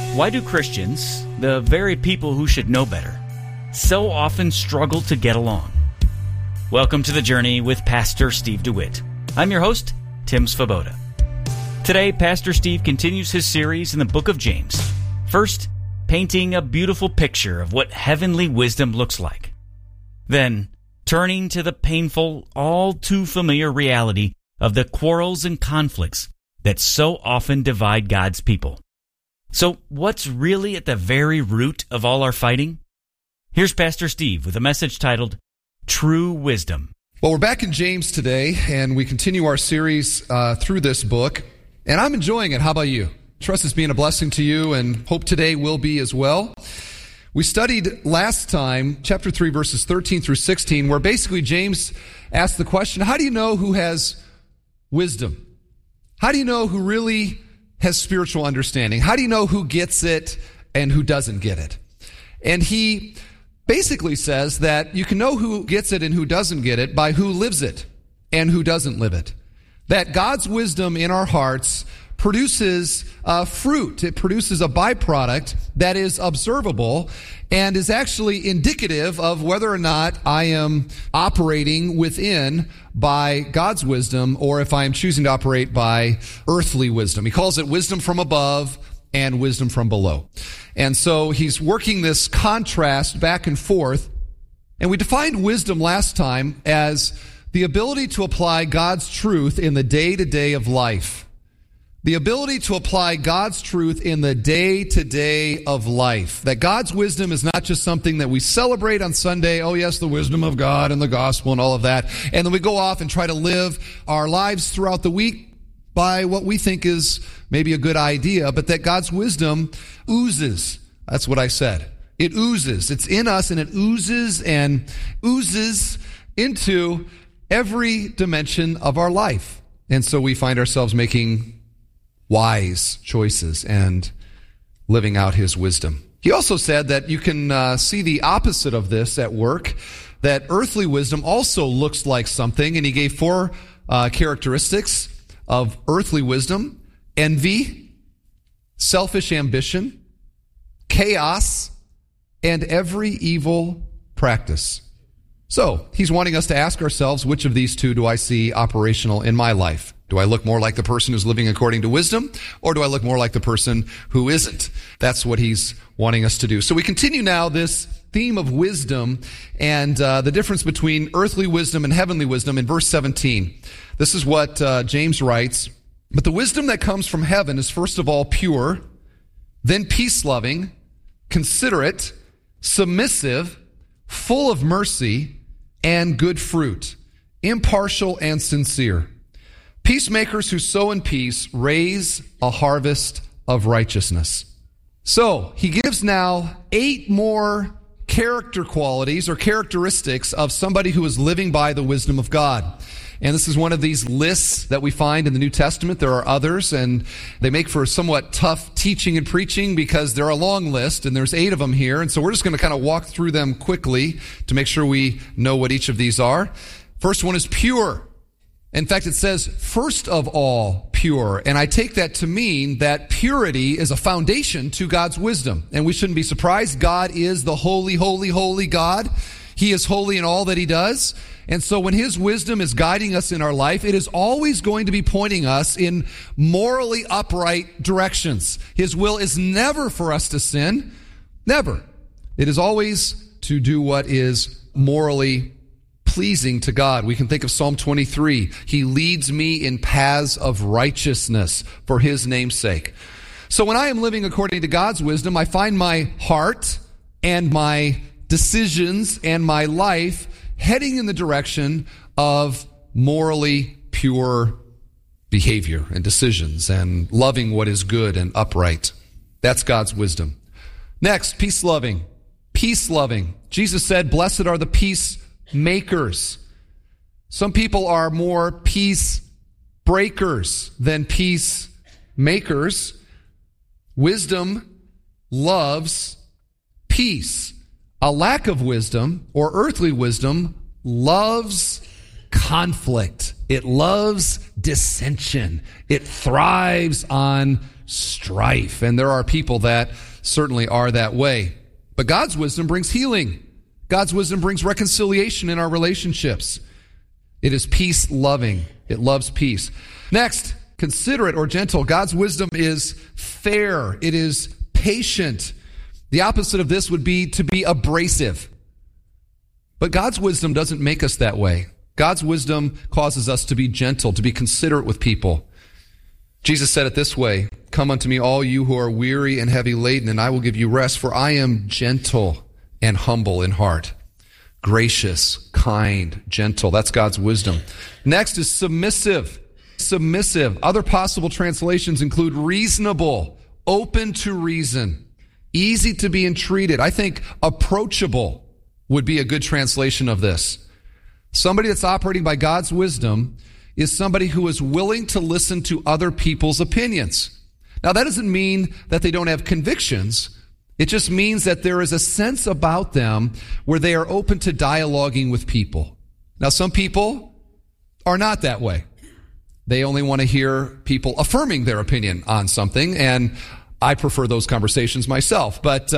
Why do Christians, the very people who should know better, so often struggle to get along? Welcome to The Journey with Pastor Steve DeWitt. I'm your host, Tim Svoboda. Today, Pastor Steve continues his series in the book of James. First, painting a beautiful picture of what heavenly wisdom looks like. Then, turning to the painful, all too familiar reality of the quarrels and conflicts that so often divide God's people. So, what's really at the very root of all our fighting? Here's Pastor Steve with a message titled, True Wisdom. Well, we're back in James today, and we continue our series through this book, and I'm enjoying it. How about you? Trust it's being a blessing to you, and hope today will be as well. We studied last time, chapter 3, verses 13 through 16, where basically James asked the question, how do you know who has wisdom? How do you know who really has spiritual understanding? How do you know who gets it and who doesn't get it? And he basically says that you can know who gets it and who doesn't get it by who lives it and who doesn't live it. That God's wisdom in our hearts produces fruit. It produces a byproduct that is observable and is actually indicative of whether or not I am operating within by God's wisdom or if I am choosing to operate by earthly wisdom. He calls it wisdom from above and wisdom from below. And so he's working this contrast back and forth. And we defined wisdom last time as the ability to apply God's truth in the day-to-day of life. The ability to apply God's truth in the day-to-day of life. That God's wisdom is not just something that we celebrate on Sunday. Oh yes, the wisdom of God and the gospel and all of that. And then we go off and try to live our lives throughout the week by what we think is maybe a good idea. But that God's wisdom oozes. That's what I said. It oozes. It's in us and it oozes into every dimension of our life. And so we find ourselves making wise choices and living out his wisdom. He also said that you can see the opposite of this at work, that earthly wisdom also looks like something, and he gave 4 characteristics of earthly wisdom: envy, selfish ambition, chaos, and every evil practice. So, he's wanting us to ask ourselves, which of these 2 do I see operational in my life? Do I look more like the person who's living according to wisdom, or do I look more like the person who isn't? That's what he's wanting us to do. So we continue now this theme of wisdom and the difference between earthly wisdom and heavenly wisdom in verse 17. This is what James writes. But the wisdom that comes from heaven is first of all pure, then peace-loving, considerate, submissive, full of mercy and good fruit, impartial and sincere. Peacemakers who sow in peace raise a harvest of righteousness. So, he gives now 8 more character qualities or characteristics of somebody who is living by the wisdom of God. And this is one of these lists that we find in the New Testament. There are others, and they make for somewhat tough teaching and preaching because they're a long list, and there's 8 of them here. And so we're just going to kind of walk through them quickly to make sure we know what each of these are. First one is pure. In fact, it says, first of all, pure. And I take that to mean that purity is a foundation to God's wisdom. And we shouldn't be surprised. God is the holy, holy, holy God. He is holy in all that he does. And so when his wisdom is guiding us in our life, it is always going to be pointing us in morally upright directions. His will is never for us to sin. Never. It is always to do what is morally pleasing to God. We can think of Psalm 23. He leads me in paths of righteousness for his name's sake. So when I am living according to God's wisdom, I find my heart and my decisions and my life heading in the direction of morally pure behavior and decisions and loving what is good and upright. That's God's wisdom. Next, peace-loving. Peace-loving. Jesus said, blessed are the peacemakers. Some people are more peace breakers than peacemakers. Wisdom loves peace. A lack of wisdom or earthly wisdom loves conflict. It loves dissension. It thrives on strife. And there are people that certainly are that way. But God's wisdom brings healing. God's wisdom brings reconciliation in our relationships. It is peace-loving. It loves peace. Next, considerate or gentle. God's wisdom is fair. It is patient. The opposite of this would be to be abrasive. But God's wisdom doesn't make us that way. God's wisdom causes us to be gentle, to be considerate with people. Jesus said it this way, "Come unto me, all you who are weary and heavy laden, and I will give you rest, for I am gentle and humble in heart." Gracious, kind, gentle. That's God's wisdom. Next is submissive. Submissive. Other possible translations include reasonable, open to reason, easy to be entreated. I think approachable would be a good translation of this. Somebody that's operating by God's wisdom is somebody who is willing to listen to other people's opinions. Now, that doesn't mean that they don't have convictions. It just means that there is a sense about them where they are open to dialoguing with people. Now, some people are not that way. They only want to hear people affirming their opinion on something, and I prefer those conversations myself. But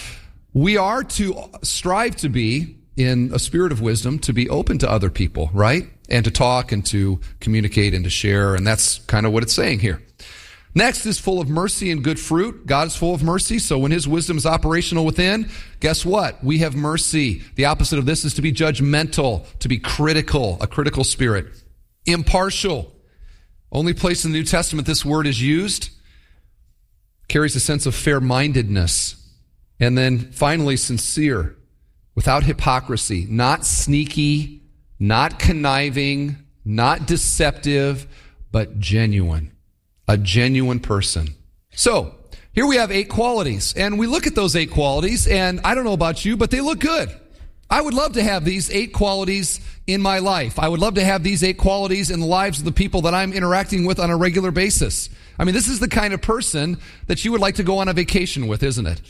we are to strive to be, in a spirit of wisdom, to be open to other people, right? And to talk and to communicate and to share, and that's kind of what it's saying here. Next is full of mercy and good fruit. God is full of mercy, so when His wisdom is operational within, guess what? We have mercy. The opposite of this is to be judgmental, to be critical, a critical spirit. Impartial. Only place in the New Testament this word is used. Carries a sense of fair-mindedness. And then finally, sincere, without hypocrisy, not sneaky, not conniving, not deceptive, but genuine. A genuine person. So, here we have 8 qualities, and we look at those 8 qualities, and I don't know about you, but they look good. I would love to have these 8 qualities in my life. I would love to have these 8 qualities in the lives of the people that I'm interacting with on a regular basis. I mean, this is the kind of person that you would like to go on a vacation with, isn't it?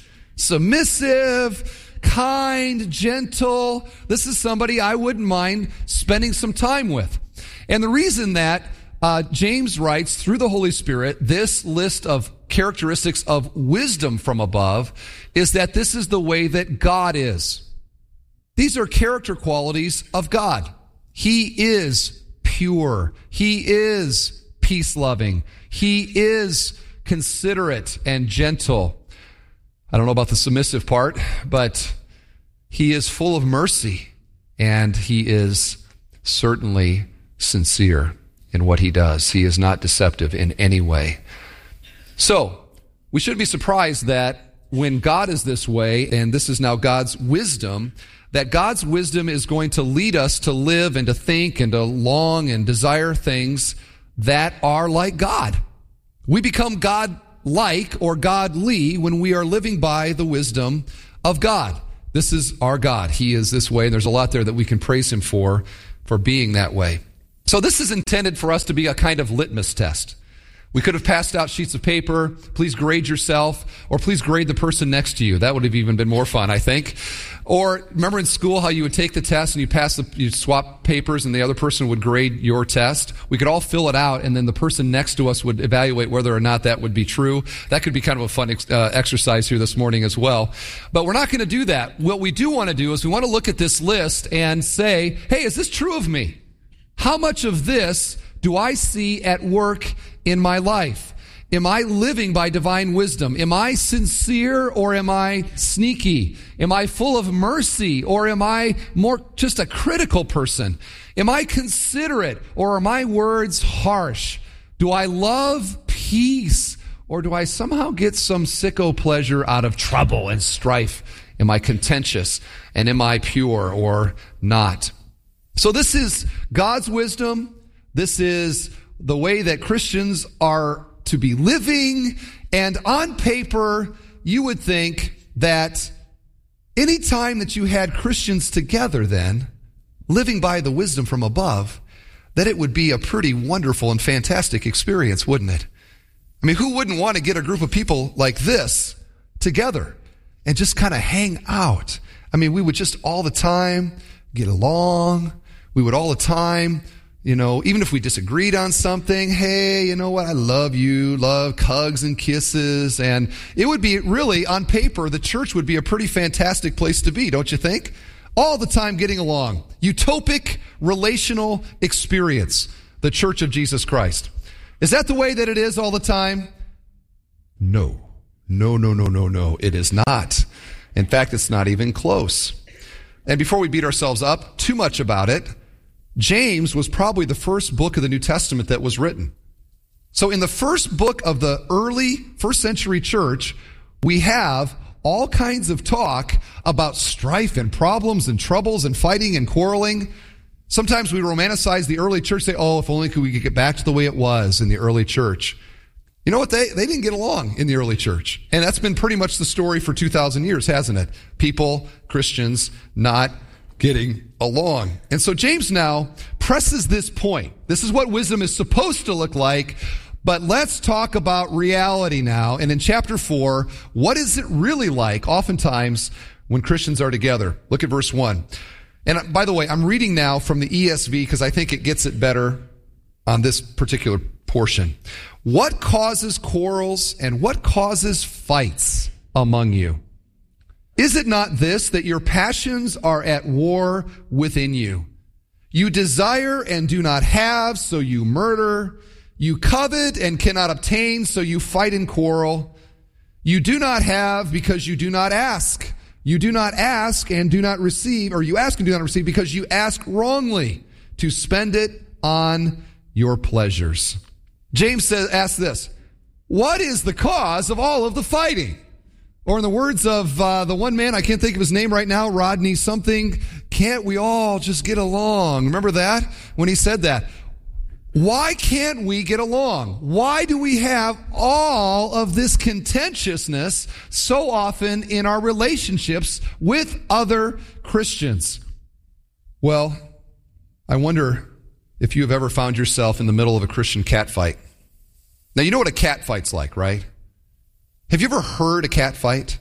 Submissive, kind, gentle. This is somebody I wouldn't mind spending some time with. And the reason that James writes through the Holy Spirit this list of characteristics of wisdom from above is that this is the way that God is. These are character qualities of God. He is pure. He is peace-loving. He is considerate and gentle. I don't know about the submissive part, but He is full of mercy, and He is certainly sincere in what He does. He is not deceptive in any way. So, we shouldn't be surprised that when God is this way, and this is now God's wisdom, that God's wisdom is going to lead us to live and to think and to long and desire things that are like God. We become God-like or godly when we are living by the wisdom of God. This is our God. He is this way, and there's a lot there that we can praise Him for being that way. So this is intended for us to be a kind of litmus test. We could have passed out sheets of paper, please grade yourself, or please grade the person next to you. That would have even been more fun, I think. Or remember in school how you would take the test and you'd swap papers and the other person would grade your test? We could all fill it out and then the person next to us would evaluate whether or not that would be true. That could be kind of a fun exercise here this morning as well. But we're not going to do that. What we do want to do is we want to look at this list and say, hey, is this true of me? How much of this do I see at work in my life? Am I living by divine wisdom? Am I sincere or am I sneaky? Am I full of mercy or am I more just a critical person? Am I considerate or are my words harsh? Do I love peace or do I somehow get some sicko pleasure out of trouble and strife? Am I contentious and am I pure or not? So this is God's wisdom. This is the way that Christians are to be living. And on paper, you would think that any time that you had Christians together then, living by the wisdom from above, that it would be a pretty wonderful and fantastic experience, wouldn't it? I mean, who wouldn't want to get a group of people like this together and just kind of hang out? I mean, we would just all the time get along. We would all the time Even if we disagreed on something, hey, you know what? I love you, love hugs and kisses. And it would be really, on paper, the church would be a pretty fantastic place to be, don't you think? All the time getting along. Utopic relational experience. The Church of Jesus Christ. Is that the way that it is all the time? No. No. It is not. In fact, it's not even close. And before we beat ourselves up too much about it, James was probably the first book of the New Testament that was written. So in the first book of the early first century church, we have all kinds of talk about strife and problems and troubles and fighting and quarreling. Sometimes we romanticize the early church, say, if only could we get back to the way it was in the early church. You know what? They didn't get along in the early church. And that's been pretty much the story for 2,000 years, hasn't it? People, Christians, not getting along. And so James now presses this point. This is what wisdom is supposed to look like, but let's talk about reality now. And in chapter 4, what is it really like oftentimes when Christians are together? Look at verse 1. And by the way, I'm reading now from the ESV because I think it gets it better on this particular portion. What causes quarrels and what causes fights among you? Is it not this, that your passions are at war within you? You desire and do not have, so you murder. You covet and cannot obtain, so you fight and quarrel. You do not have because you do not ask. You do not ask and do not receive, or you ask and do not receive because you ask wrongly to spend it on your pleasures. James asks this, what is the cause of all of the fighting? Or in the words of the one man, I can't think of his name right now, Rodney something, can't we all just get along? Remember that? When he said that. Why can't we get along? Why do we have all of this contentiousness so often in our relationships with other Christians? Well, I wonder if you have ever found yourself in the middle of a Christian cat fight. Now, you know what a cat fight's like, right? Have you ever heard a cat fight?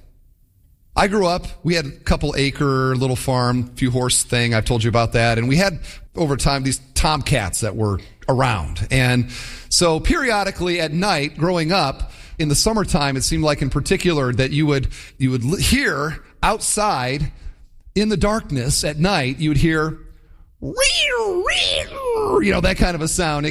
I grew up, we had a couple acre little farm, few horse thing, I've told you about that, and we had over time these tomcats that were around. And so periodically at night, growing up, in the summertime, it seemed like in particular that you would hear outside in the darkness at night, you would hear, that kind of a sound,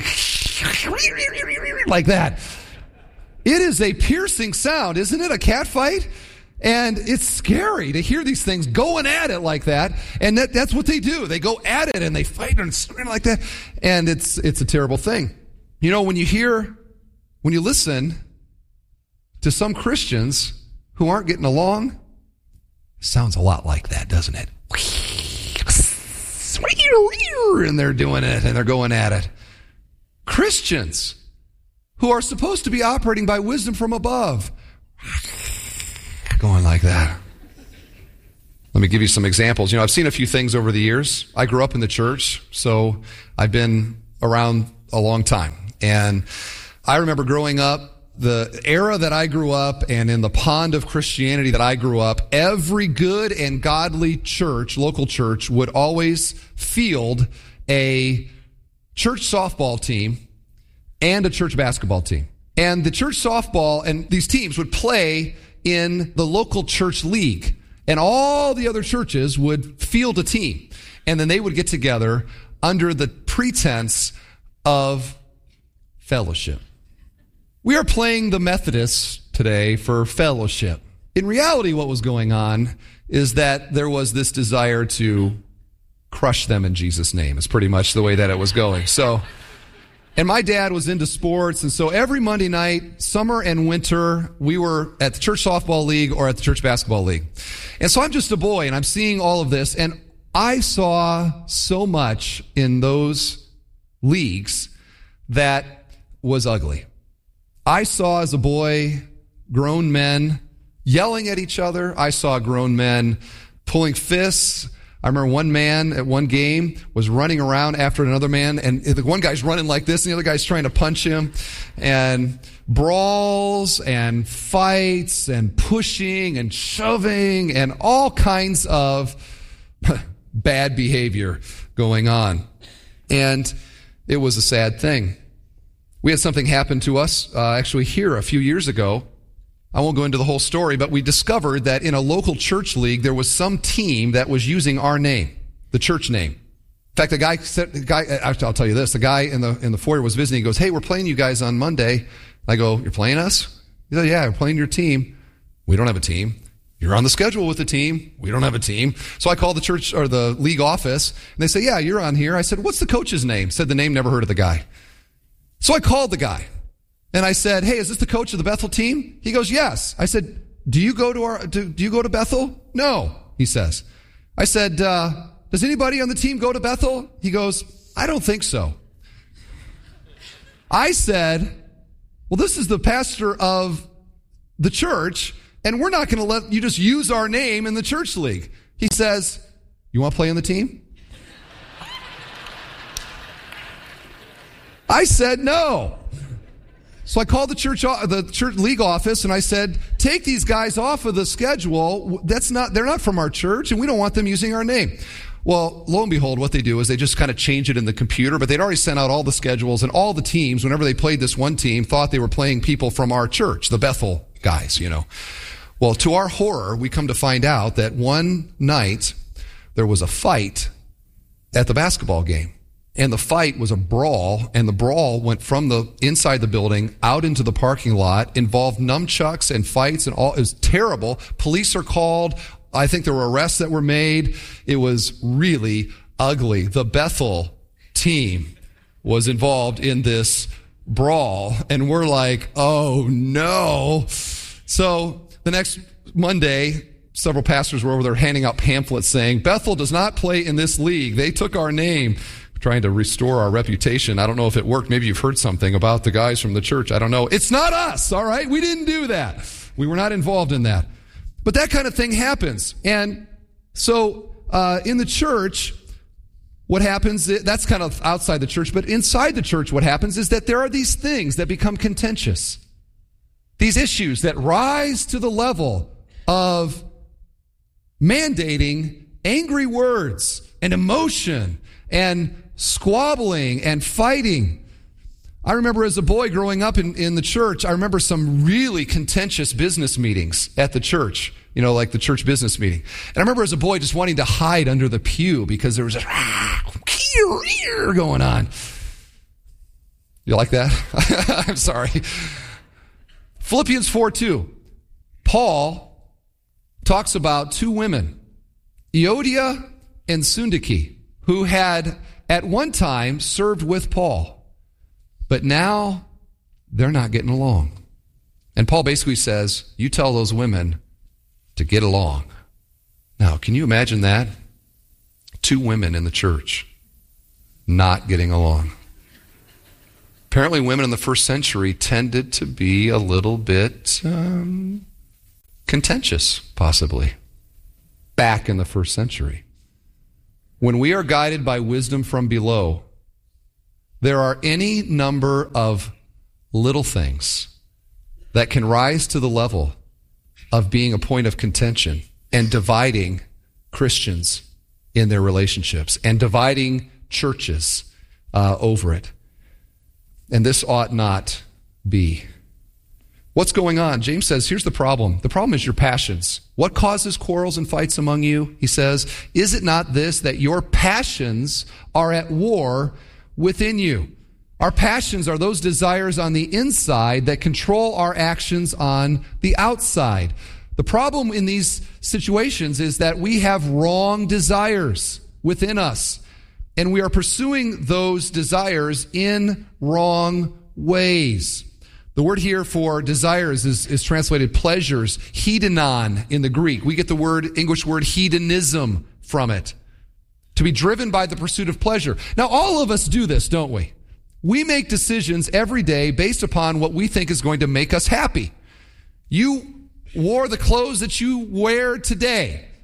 like that. It is a piercing sound, isn't it? A cat fight? And it's scary to hear these things going at it like that. And that's what they do. They go at it and they fight and scream like that. And it's a terrible thing. When you listen to some Christians who aren't getting along, it sounds a lot like that, doesn't it? And they're doing it and they're going at it. Christians who are supposed to be operating by wisdom from above, going like that. Let me give you some examples. I've seen a few things over the years. I grew up in the church, so I've been around a long time. And I remember growing up, the era that I grew up and in the pond of Christianity that I grew up, every good and godly church, local church, would always field a church softball team and a church basketball team. And the church softball and these teams would play in the local church league. And all the other churches would field a team. And then they would get together under the pretense of fellowship. We are playing the Methodists today for fellowship. In reality, what was going on is that there was this desire to crush them in Jesus' name. It's pretty much the way that it was going. And my dad was into sports, and so every Monday night, summer and winter, we were at the church softball league or at the church basketball league. And so I'm just a boy, and I'm seeing all of this, and I saw so much in those leagues that was ugly. I saw as a boy grown men yelling at each other. I saw grown men pulling fists. I remember one man at one game was running around after another man, and the one guy's running like this, and the other guy's trying to punch him, and brawls and fights and pushing and shoving and all kinds of bad behavior going on. And it was a sad thing. We had something happen to us actually here a few years ago. I won't go into the whole story, but we discovered that in a local church league, there was some team that was using our name, the church name. In fact, I'll tell you this, the guy in the foyer was visiting. He goes, "Hey, we're playing you guys on Monday." I go, "You're playing us?" He goes, "Yeah, we're playing your team." "We don't have a team." "You're on the schedule with the team." "We don't have a team." So I called the church or the league office, and they say, "Yeah, you're on here." I said, "What's the coach's name?" Said the name, never heard of the guy. So I called the guy, and I said, "Hey, is this the coach of the Bethel team?" He goes, "Yes." I said, Do you go to Bethel?" "No," he says. I said, "Does anybody on the team go to Bethel?" He goes, "I don't think so." I said, "Well, this is the pastor of the church, and we're not going to let you just use our name in the church league." He says, "You want to play on the team?" I said, "No." So I called the church league office, and I said, "Take these guys off of the schedule. They're not from our church, and we don't want them using our name." Well, lo and behold, what they do is they just kind of change it in the computer, but they'd already sent out all the schedules, and all the teams, whenever they played this one team, thought they were playing people from our church, the Bethel guys, Well, to our horror, we come to find out that one night there was a fight at the basketball game. And the fight was a brawl, and the brawl went from the inside the building out into the parking lot, involved nunchucks and fights and all. It was terrible. Police are called. I think there were arrests that were made. It was really ugly. The Bethel team was involved in this brawl, and we're like, oh no. So the next Monday, several pastors were over there handing out pamphlets saying, "Bethel does not play in this league. They took our name." Trying to restore our reputation. I don't know if it worked. Maybe you've heard something about the guys from the church. I don't know. It's not us, all right? We didn't do that. We were not involved in that. But that kind of thing happens. And so in the church, what happens, that's kind of outside the church, but inside the church what happens is that there are these things that become contentious. These issues that rise to the level of mandating angry words and emotion and squabbling and fighting. I remember as a boy growing up in the church, I remember some really contentious business meetings at the church, like the church business meeting. And I remember as a boy just wanting to hide under the pew because there was a going on. You like that? I'm sorry. Philippians 4:2. Paul talks about two women, Euodia and Syntyche, who had at one time served with Paul, but now they're not getting along. And Paul basically says, you tell those women to get along. Now, can you imagine that? Two women in the church not getting along. Apparently women in the first century tended to be a little bit contentious, possibly, back in the first century. When we are guided by wisdom from below, there are any number of little things that can rise to the level of being a point of contention and dividing Christians in their relationships and dividing churches over it. And this ought not be. What's going on? James says, here's the problem. The problem is your passions. What causes quarrels and fights among you? He says, is it not this, that your passions are at war within you? Our passions are those desires on the inside that control our actions on the outside. The problem in these situations is that we have wrong desires within us, and we are pursuing those desires in wrong ways. The word here for desires is translated pleasures, hedonon in the Greek. We get the English word hedonism from it. To be driven by the pursuit of pleasure. Now, all of us do this, don't we? We make decisions every day based upon what we think is going to make us happy. You wore the clothes that you wear today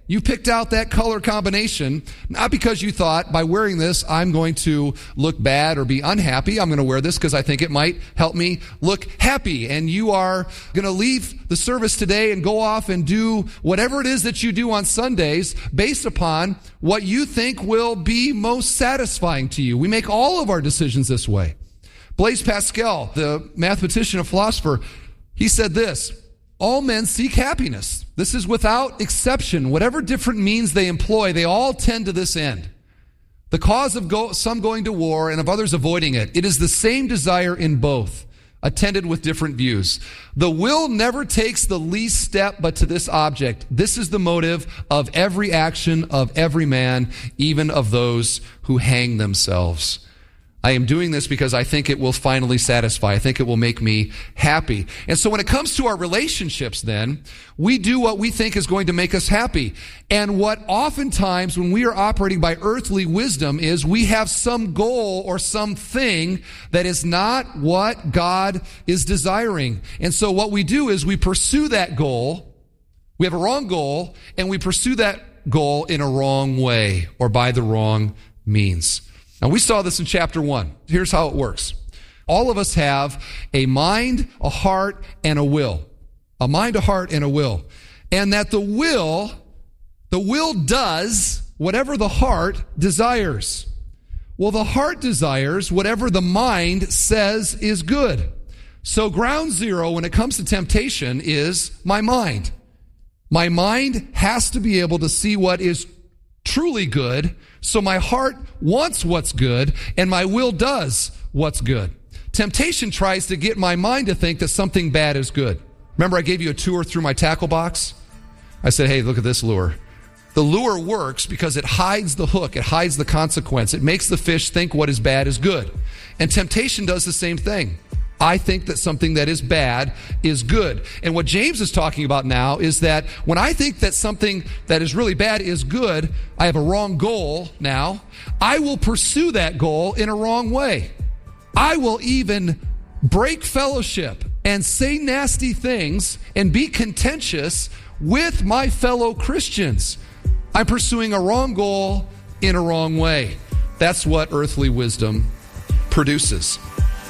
You picked out that color combination, not because you thought, by wearing this, I'm going to look bad or be unhappy. I'm going to wear this because I think it might help me look happy. And you are going to leave the service today and go off and do whatever it is that you do on Sundays based upon what you think will be most satisfying to you. We make all of our decisions this way. Blaise Pascal, the mathematician and philosopher, he said this: all men seek happiness. This is without exception. Whatever different means they employ, they all tend to this end. The cause of some going to war and of others avoiding it, it is the same desire in both, attended with different views. The will never takes the least step but to this object. This is the motive of every action of every man, even of those who hang themselves. I am doing this because I think it will finally satisfy. I think it will make me happy. And so when it comes to our relationships, then, we do what we think is going to make us happy. And what oftentimes when we are operating by earthly wisdom is we have some goal or something that is not what God is desiring. And so what we do is we pursue that goal. We have a wrong goal, and we pursue that goal in a wrong way or by the wrong means. Now, we saw this in chapter 1. Here's how it works. All of us have a mind, a heart, and a will. A mind, a heart, and a will. And that the will does whatever the heart desires. Well, the heart desires whatever the mind says is good. So ground zero when it comes to temptation is my mind. My mind has to be able to see what is truly good, so my heart wants what's good, and my will does what's good. Temptation tries to get my mind to think that something bad is good. Remember, I gave you a tour through my tackle box? I said, hey, look at this lure. The lure works because it hides the hook, it hides the consequence. It makes the fish think what is bad is good. And temptation does the same thing. I think that something that is bad is good. And what James is talking about now is that when I think that something that is really bad is good, I have a wrong goal now. I will pursue that goal in a wrong way. I will even break fellowship and say nasty things and be contentious with my fellow Christians. I'm pursuing a wrong goal in a wrong way. That's what earthly wisdom produces.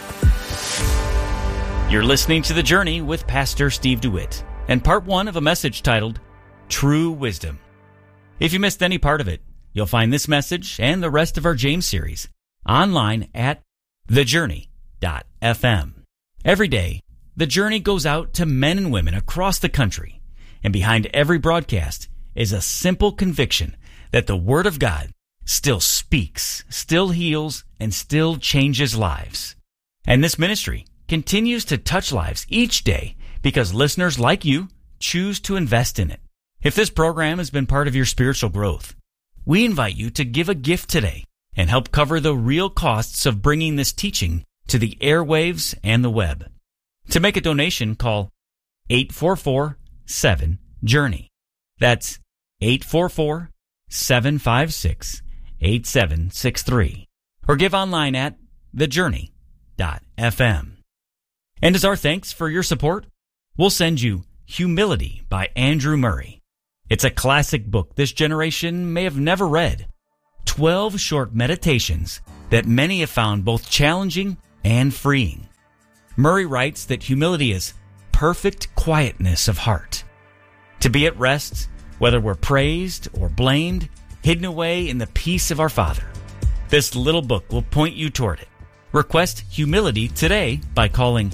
You're listening to The Journey with Pastor Steve DeWitt, and part 1 of a message titled, True Wisdom. If you missed any part of it, you'll find this message and the rest of our James series online at thejourney.fm. Every day, The Journey goes out to men and women across the country, and behind every broadcast is a simple conviction that the Word of God still speaks, still heals, and still changes lives. And this ministry continues to touch lives each day because listeners like you choose to invest in it. If this program has been part of your spiritual growth, we invite you to give a gift today and help cover the real costs of bringing this teaching to the airwaves and the web. To make a donation, call 844-7-JOURNEY. That's 844-756-8763. Or give online at thejourney.fm. And as our thanks for your support, we'll send you Humility by Andrew Murray. It's a classic book this generation may have never read. 12 short meditations that many have found both challenging and freeing. Murray writes that humility is perfect quietness of heart. To be at rest, whether we're praised or blamed, hidden away in the peace of our Father. This little book will point you toward it. Request Humility today by calling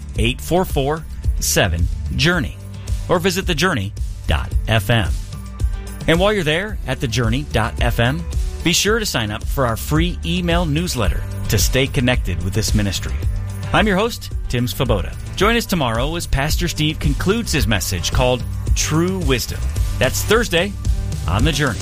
844-7-JOURNEY or visit thejourney.fm. And while you're there at thejourney.fm, be sure to sign up for our free email newsletter to stay connected with this ministry. I'm your host, Tim Svoboda. Join us tomorrow as Pastor Steve concludes his message called True Wisdom. That's Thursday on The Journey.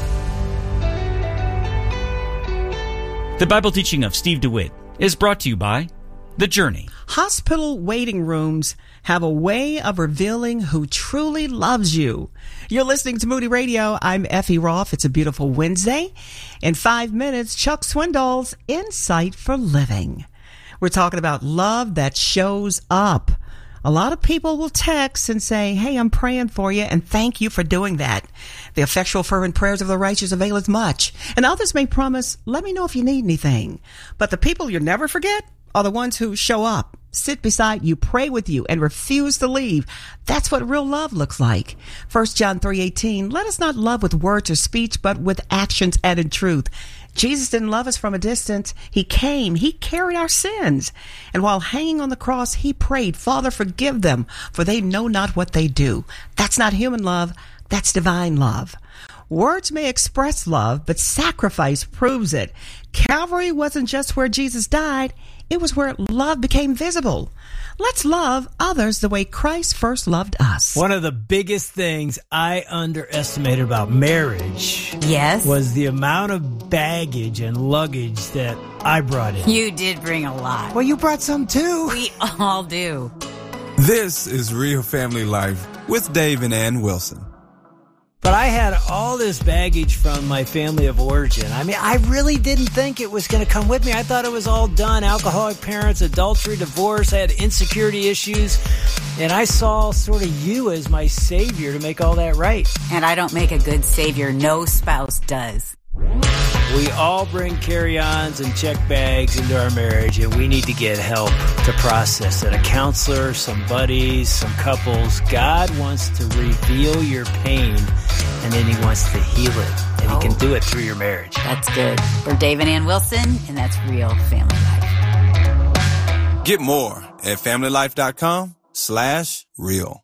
The Bible teaching of Steve DeWitt is brought to you by The Journey. Hospital waiting rooms have a way of revealing who truly loves you. You're listening to Moody Radio. I'm Effie Roth. It's a beautiful Wednesday. In 5 minutes, Chuck Swindoll's Insight for Living. We're talking about love that shows up. A lot of people will text and say, hey, I'm praying for you, and thank you for doing that. The effectual fervent prayers of the righteous availeth much. And others may promise, let me know if you need anything. But the people you'll never forget are the ones who show up, sit beside you, pray with you, and refuse to leave. That's what real love looks like. 1 John 3:18, let us not love with words or speech, but with actions and in truth. Jesus didn't love us from a distance. He came. He carried our sins. And while hanging on the cross, he prayed, Father, forgive them, for they know not what they do. That's not human love. That's divine love. Words may express love, but sacrifice proves it. Calvary wasn't just where Jesus died. It was where love became visible. Let's love others the way Christ first loved us. One of the biggest things I underestimated about marriage was the amount of baggage and luggage that I brought in. You did bring a lot. Well, you brought some too. We all do. This is Real Family Life with Dave and Ann Wilson. But I had all this baggage from my family of origin. I mean, I really didn't think it was going to come with me. I thought it was all done. Alcoholic parents, adultery, divorce. I had insecurity issues. And I saw sort of you as my savior to make all that right. And I don't make a good savior. No spouse does. We all bring carry-ons and check bags into our marriage, and we need to get help to process it. A counselor, some buddies, some couples. God wants to reveal your pain, and then he wants to heal it. And he can do it through your marriage. That's good. We're Dave and Ann Wilson, and that's Real Family Life. Get more at familylife.com/real.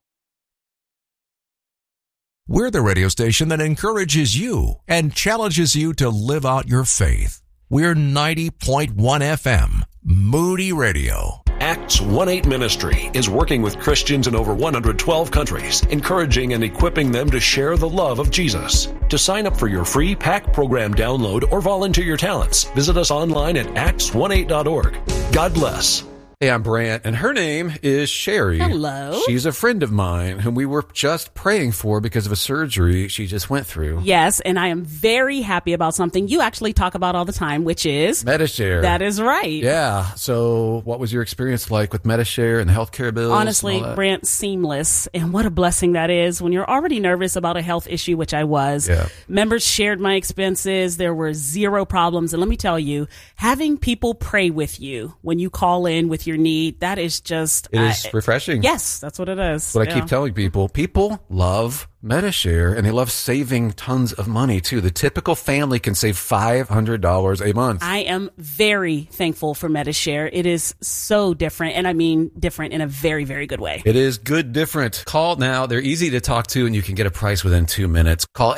We're the radio station that encourages you and challenges you to live out your faith. We're 90.1 FM, Moody Radio. Acts 1-8 Ministry is working with Christians in over 112 countries, encouraging and equipping them to share the love of Jesus. To sign up for your free PAC program download or volunteer your talents, visit us online at acts18.org. God bless. Hey, I'm Brant, and her name is Sherry. Hello. She's a friend of mine whom we were just praying for because of a surgery she just went through. Yes, and I am very happy about something you actually talk about all the time, which is Medi-Share. That is right. Yeah. So what was your experience like with Medi-Share and the healthcare bills? Honestly, Brant, seamless. And what a blessing that is when you're already nervous about a health issue, which I was. Yeah. Members shared my expenses. There were zero problems. And let me tell you, having people pray with you when you call in with your need, that is just... It is refreshing. Yes, that's what it is. What I keep telling people, people love Medi-Share, and they love saving tons of money, too. The typical family can save $500 a month. I am very thankful for Medi-Share. It is so different, and I mean different in a very, very good way. It is good different. Call now. They're easy to talk to, and you can get a price within 2 minutes. Call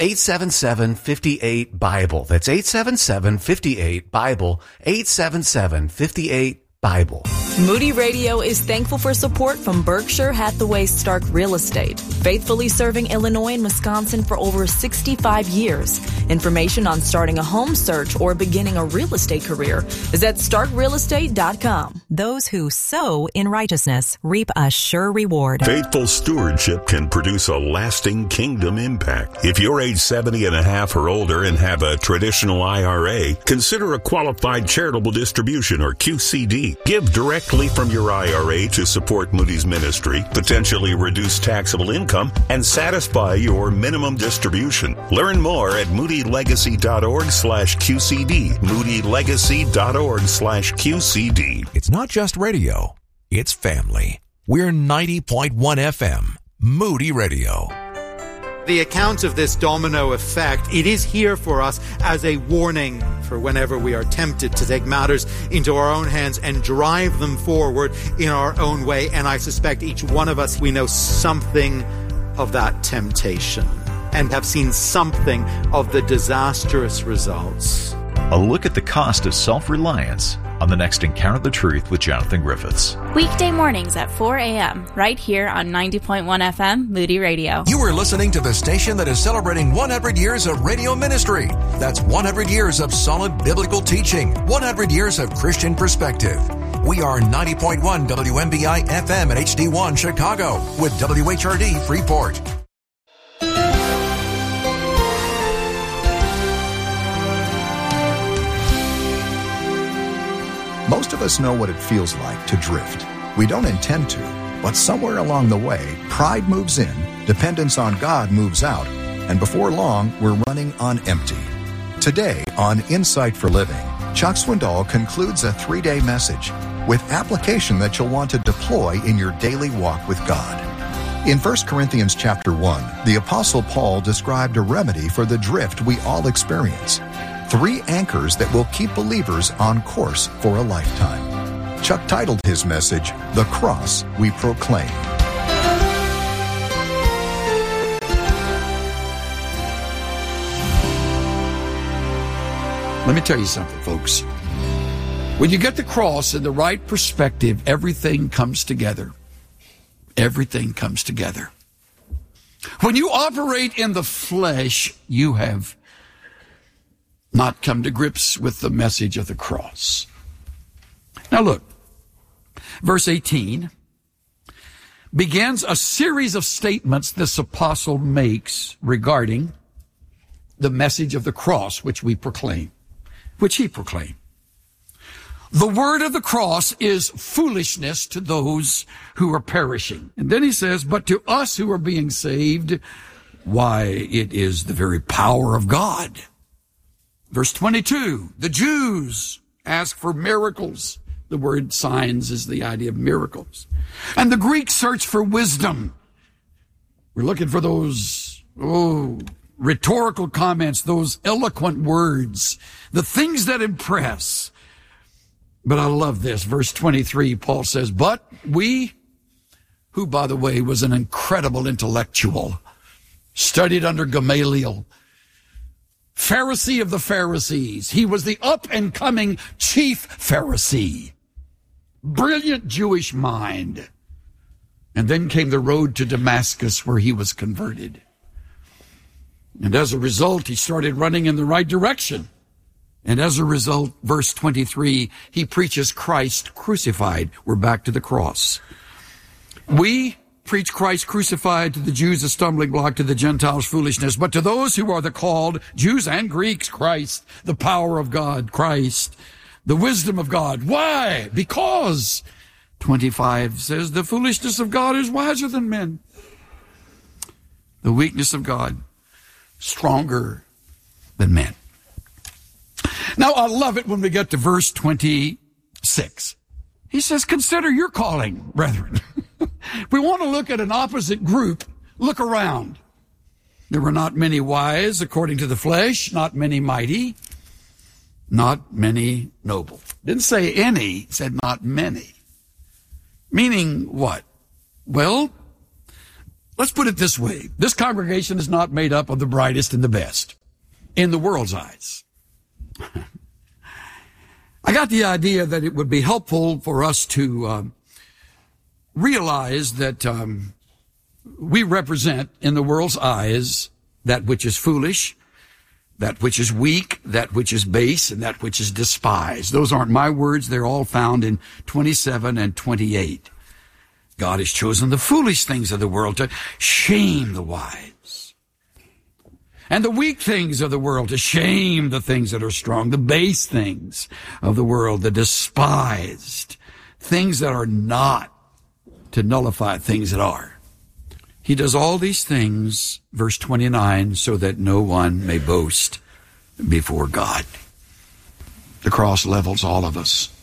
877-58-BIBLE. That's 877-58-BIBLE. 877-58-BIBLE. Moody Radio is thankful for support from Berkshire Hathaway Stark Real Estate, faithfully serving Illinois and Wisconsin for over 65 years. Information on starting a home search or beginning a real estate career is at starkrealestate.com. Those who sow in righteousness reap a sure reward. Faithful stewardship can produce a lasting kingdom impact. If you're age 70 and a half or older and have a traditional IRA, consider a qualified charitable distribution or QCD. Give directly from your IRA to support Moody's ministry, potentially reduce taxable income, and satisfy your minimum distribution. Learn more at moodylegacy.org/QCD. moodylegacy.org/QCD. It's not just radio, it's family. We're 90.1 FM, Moody Radio. The account of this domino effect, it is here for us as a warning for whenever we are tempted to take matters into our own hands and drive them forward in our own way. And I suspect each one of us, we know something of that temptation and have seen something of the disastrous results. A look at the cost of self-reliance on the next Encounter the Truth with Jonathan Griffiths. Weekday mornings at 4 a.m. right here on 90.1 FM Moody Radio. You are listening to the station that is celebrating 100 years of radio ministry. That's 100 years of solid biblical teaching, 100 years of Christian perspective. We are 90.1 WMBI FM at HD1 Chicago with WHRD Freeport. Most of us know what it feels like to drift. We don't intend to, But somewhere along the way, pride moves in, dependence on God moves out, and before long, we're running on empty. Today on Insight for Living, Chuck Swindoll concludes a 3-day message with application that you'll want to deploy in your daily walk with God. In 1 Corinthians chapter 1, the Apostle Paul described a remedy for the drift we all experience. 3 anchors that will keep believers on course for a lifetime. Chuck titled his message, The Cross We Proclaim. Let me tell you something, folks. When you get the cross in the right perspective, everything comes together. Everything comes together. When you operate in the flesh, you have not come to grips with the message of the cross. Now look, verse 18 begins a series of statements this apostle makes regarding the message of the cross, which we proclaim, which he proclaimed. The word of the cross is foolishness to those who are perishing. And then he says, but to us who are being saved, why, it is the very power of God. Verse 22, the Jews ask for miracles. The word signs is the idea of miracles. And the Greeks search for wisdom. We're looking for those, rhetorical comments, those eloquent words, the things that impress. But I love this. Verse 23, Paul says, but we, who, by the way, was an incredible intellectual, studied under Gamaliel, Pharisee of the Pharisees. He was the up-and-coming chief Pharisee. Brilliant Jewish mind. And then came the road to Damascus where he was converted. And as a result, he started running in the right direction. And as a result, verse 23, he preaches Christ crucified. We're back to the cross. We preach Christ crucified, to the Jews a stumbling block, to the Gentiles foolishness. But to those who are the called, Jews and Greeks, Christ, the power of God, Christ, the wisdom of God. Why? Because, 25 says, the foolishness of God is wiser than men. The weakness of God, stronger than men. Now, I love it when we get to verse 26. He says, consider your calling, brethren. We want to look at an opposite group. Look around. There were not many wise according to the flesh, not many mighty, not many noble. Didn't say any, said not many. Meaning what? Well, let's put it this way. This congregation is not made up of the brightest and the best in the world's eyes. I got the idea that it would be helpful for us to realize that we represent in the world's eyes that which is foolish, that which is weak, that which is base, and that which is despised. Those aren't my words. They're all found in 27 and 28. God has chosen the foolish things of the world to shame the wise. And the weak things of the world to shame the things that are strong, the base things of the world, the despised, things that are not, to nullify things that are. He does all these things, verse 29, so that no one may boast before God. The cross levels all of us.